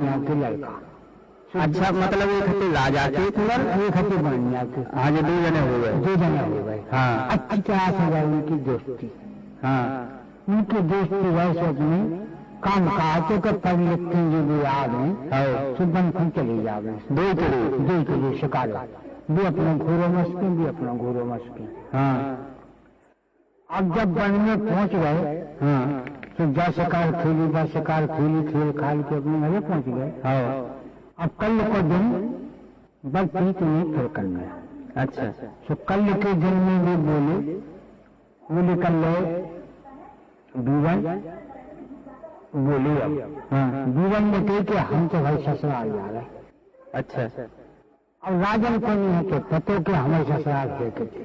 बानिया के लड़का। अच्छा, मतलब एक हफ्ते राजा के कुंवर, एक हफ्ते बानिया के। हाँ, जो 2 जने हो गए। 2 जने हो गए। हाँ। अच्छी तरह से गए उनकी दोस्ती। हाँ। उनकी दोस्ती वैसे अपने काम काज के पढ़ लिख के जो भी आ गए तो बन खुद चले जावे। 2 किलो शिकार भी अपना घोड़ों मस्के, भी अपना घोड़ों मस्के। हाँ। अब जब वन में पहुंच गए, हाँ, तो जा शिकार खेली, बा शिकार खेली, खेल खाल के अपने घरे पहुंच गए। हाँ। अब कल को दिन बस पीत में फिर करना। अच्छा। तो कल के दिन में भी बोले कल बीवन बोली। अब बीवन ने कही कि हम तो भाई ससुराल जा रहे। अच्छा। अब राजन को नहीं है कि पतो के हमें ससुराल फेंके थे।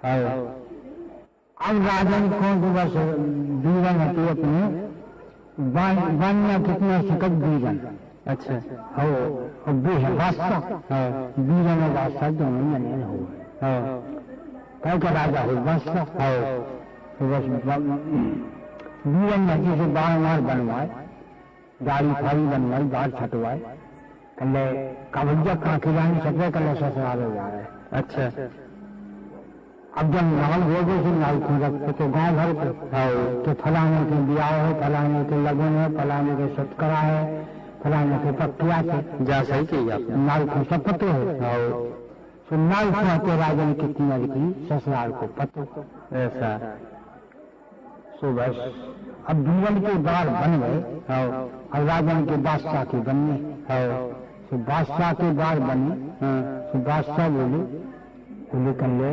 अब राजन को तो बस बीवन है अपने बानिया कितना सकत बीवन। अच्छा। हो बादशाह। बीवन और बादशाह दोनों जने हो कह के राजा हो बादशाह। तो बस बीवन नदी से बार बनवाए, गाड़ी फाड़ी बनवाई, बाहर छटवाए, कल काबुजा कहाँ खिलाने सकते, कल ससुराल हो जा रहे। अच्छा। अब जब नाल हो गए थे, नाल को रखते तो गाँव भर पे तो फलाने के ब्याह है, फलाने के लगन है, फलाने के सत्करा है, फलाने के पक्किया थे। जा सही की आपने। नाल को सब पतो है। तो नाल को राजन कितनी लड़की ससुराल को पतो ऐसा। तो बस अब बीवन के बार बन गए। अब राजन के बादशाह के बनने। तो बादशाह के बार बने। तो बादशाह बोले कर ले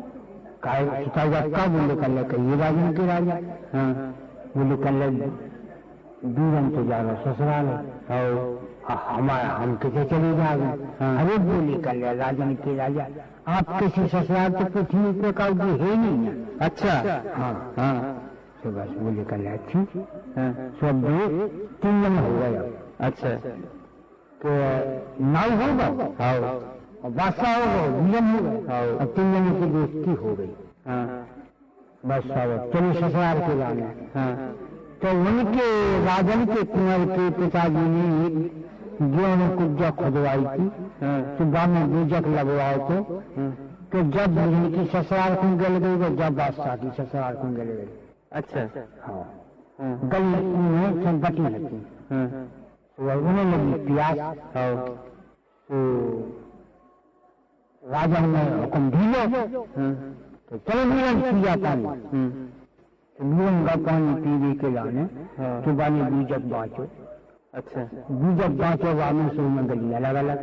का बोले कर ले कहिए राजन के राजा। बोले कर ले बीवन तो जा रहा ससुराल है, हमारा हम किसे चले जाए। अरे बोली कर ले राजन के राजा, आप किसी ससुराल तो पृथ्वी पे का है नहीं। अच्छा। हाँ। तो बस बोले कर ले अच्छी। सब 3 जन हो गए। अच्छा। तो नाव होगा और बादशाह होगा, बीवन हो गए और 3 जनों की दोस्ती हो गई। बस सब चलो ससुराल के जाने। तो उनके राजन के कुंवर के पिताजी ने गेहूं कुब्जा खुदवाई थी। सुबह में बीजक लगवाए तो जब उनकी ससुराल को गल गई, जब बादशाह की ससुराल को गल गई। अच्छा। हाँ। गली में संपत्ति लगती। तो उन्हें लगी प्यास। तो राजा ने हुक्म दिया तो चलो बीवन पिया पानी। बीवन का पानी पीने के लाने तो बाने बीजक बाँचो। अच्छा। बीजक बाँचो वालों से उनमें गली अलग अलग।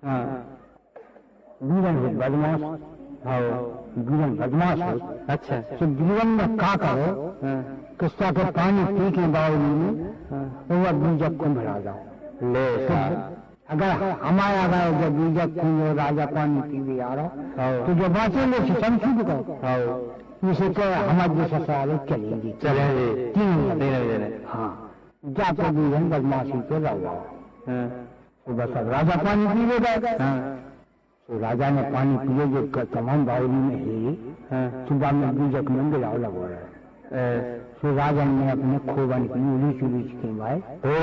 बीवन हो बदमाश। बीवन बदमाश हो। अच्छा। तो बीवन में क्या करो किस्सा के पानी पी के बावजूद में वह बीजक को भरा जाओ ले। अगर हमारा गए जब बीजक को राजा पानी पी भी आ रहा तो जो बाँचेंगे समझ को इसे क्या हमारे ससुराल चलेंगे 3 दिन। हाँ। जाकर बीवन बदमाशी पे रहा। तो बस अब राजा पानी पी लेगा। तो राजा ने पानी पिए जो तमाम बावली में ही सुबह में बीजक में गिराव लगवा रहा है। तो राजन ने अपने खोबन की उलीच के भाई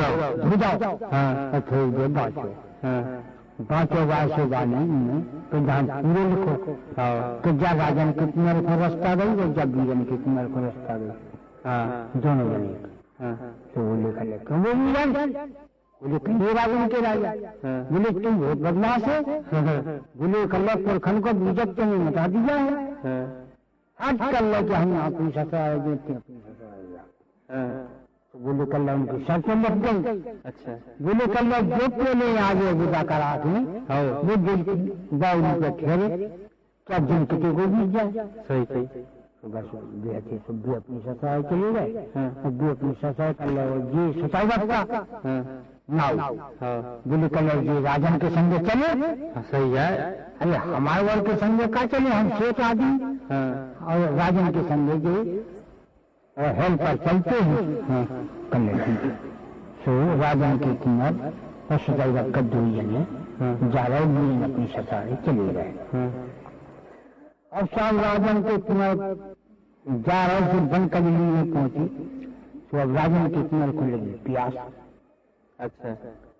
फिर दे बाँचो बाँचो बानी प्रधान पूरे लिखो तो जब राजन कितने को रास्ता गई और जब बीजन कितने को रास्ता गई दोनों जने। तो वो लिखा लिखा वो बोले कहीं राजन के राजा। बोले तुम बहुत बदमाश है। बोले कल्ला पुरखन को बीजक तुम्हें मता दिया है। आज कर लो कि हम अपनी ससुराल देते हैं अपनी ससुराल। तो बोले कल उनकी शर्तें लग गई। अच्छा। बोले कल जो पहले आगे विदा करा थे वो दिल बाउली पे ठहरे क्या दिन कितने को बीत जाए। सही। तो बस बेहतर सब भी अपनी ससुराल चले गए। अब भी अपनी ससुराल कर लो जी सताई बता नाव। बोले कल जी राजन के संगे चले। सही है। अरे हमारे वर्ग के संगे का चले, हम 6 आदमी और राजन के संगे जो हेल पर चलते हैं कल। तो राजन के कुंवर और सताई कद्दू जने जा रहे बीवन अपनी ससुराल चले गए। अब शाम राजन के कुंवर जा रहे थे बनकली में पहुंची। तो अब राजन के कुंवर को लगी प्यास। अच्छा।